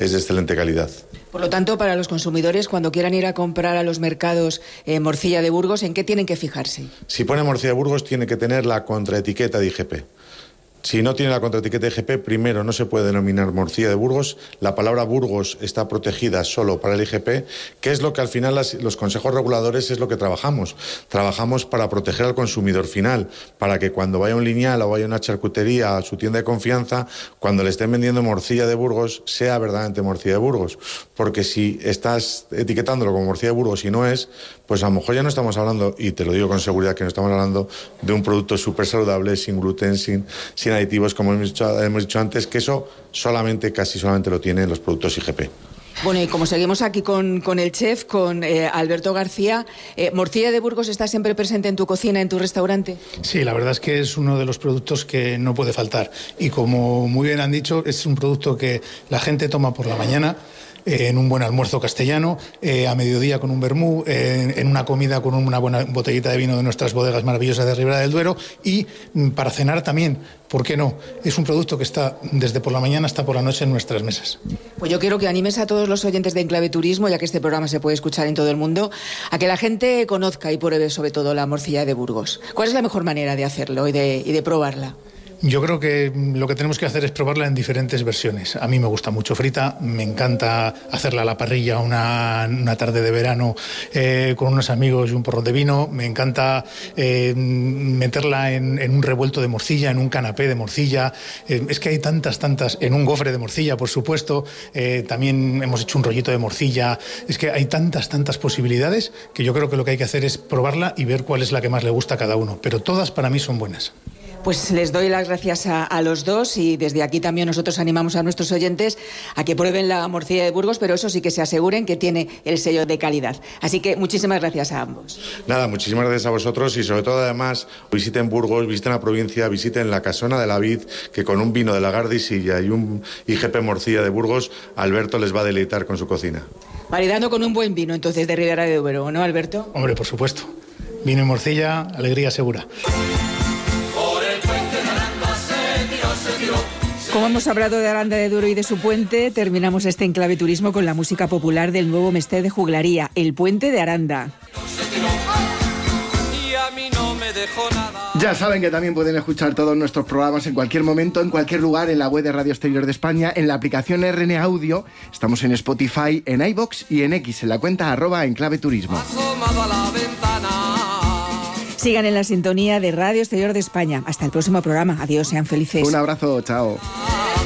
es de excelente calidad. Por lo tanto, para los consumidores, cuando quieran ir a comprar a los mercados morcilla de Burgos, ¿en qué tienen que fijarse? Si pone morcilla de Burgos, tiene que tener la contraetiqueta de IGP. Si no tiene la contraetiqueta de IGP, primero no se puede denominar morcilla de Burgos. La palabra Burgos está protegida solo para el IGP, que es lo que al final los consejos reguladores es lo que trabajamos. Trabajamos para proteger al consumidor final, para que cuando vaya a un lineal o vaya a una charcutería a su tienda de confianza, cuando le estén vendiendo morcilla de Burgos, sea verdaderamente morcilla de Burgos. Porque si estás etiquetándolo como morcilla de Burgos y no es, pues a lo mejor ya no estamos hablando, y te lo digo con seguridad, que no estamos hablando de un producto súper saludable, sin gluten, sin aditivos, como hemos dicho antes, que eso casi solamente lo tienen los productos IGP. Bueno, y como seguimos aquí con el chef, con Alberto García, ¿morcilla de Burgos está siempre presente en tu cocina, en tu restaurante? Sí, la verdad es que es uno de los productos que no puede faltar. Y como muy bien han dicho, es un producto que la gente toma por la mañana, en un buen almuerzo castellano, a mediodía con un vermú, en una comida con una buena botellita de vino de nuestras bodegas maravillosas de Ribera del Duero, y para cenar también, ¿por qué no? Es un producto que está desde por la mañana hasta por la noche en nuestras mesas. Pues yo quiero que animes a todos los oyentes de Enclave Turismo, ya que este programa se puede escuchar en todo el mundo, a que la gente conozca y pruebe sobre todo la morcilla de Burgos. ¿Cuál es la mejor manera de hacerlo y de probarla? Yo creo que lo que tenemos que hacer es probarla en diferentes versiones. A mí me gusta mucho frita, me encanta hacerla a la parrilla una tarde de verano con unos amigos y un porrón de vino. Me encanta meterla en un revuelto de morcilla, en un canapé de morcilla. Es que hay tantas, en un gofre de morcilla, por supuesto. También hemos hecho un rollito de morcilla. Es que hay tantas posibilidades que yo creo que lo que hay que hacer es probarla y ver cuál es la que más le gusta a cada uno. Pero todas para mí son buenas. Pues les doy las gracias a los dos, y desde aquí también nosotros animamos a nuestros oyentes a que prueben la morcilla de Burgos, pero eso sí, que se aseguren que tiene el sello de calidad. Así que muchísimas gracias a ambos. Nada, muchísimas gracias a vosotros, y sobre todo además visiten Burgos, visiten la provincia, visiten la Casona de la Vid, que con un vino de la Gardisilla y un IGP morcilla de Burgos, Alberto les va a deleitar con su cocina. Maridando con un buen vino entonces de Ribera del Duero, ¿no, Alberto? Hombre, por supuesto. Vino y morcilla, alegría segura. Como hemos hablado de Aranda de Duero y de su puente, terminamos este Enclave Turismo con la música popular del nuevo Mestre de Juglaría, El Puente de Aranda. Ya saben que también pueden escuchar todos nuestros programas en cualquier momento, en cualquier lugar, en la web de Radio Exterior de España, en la aplicación RN Audio. Estamos en Spotify, en iVoox y en X, en la cuenta @enclaveturismo. Sigan en la sintonía de Radio Exterior de España. Hasta el próximo programa. Adiós, sean felices. Un abrazo, chao.